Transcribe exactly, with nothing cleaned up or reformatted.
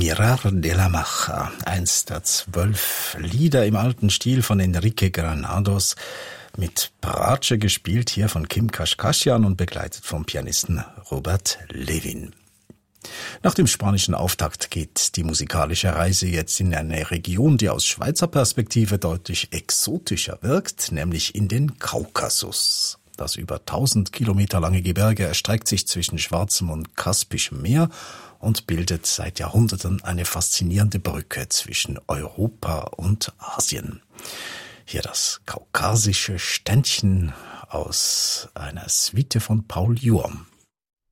Mirar de la Maja, eins der zwölf Lieder im alten Stil von Enrique Granados, mit Bratsche gespielt hier von Kim Kashkashian und begleitet vom Pianisten Robert Levin. Nach dem spanischen Auftakt geht die musikalische Reise jetzt in eine Region, die aus Schweizer Perspektive deutlich exotischer wirkt, nämlich in den Kaukasus. Das über tausend Kilometer lange Gebirge erstreckt sich zwischen Schwarzem und Kaspischem Meer und bildet seit Jahrhunderten eine faszinierende Brücke zwischen Europa und Asien. Hier das kaukasische Ständchen aus einer Suite von Paul Juam.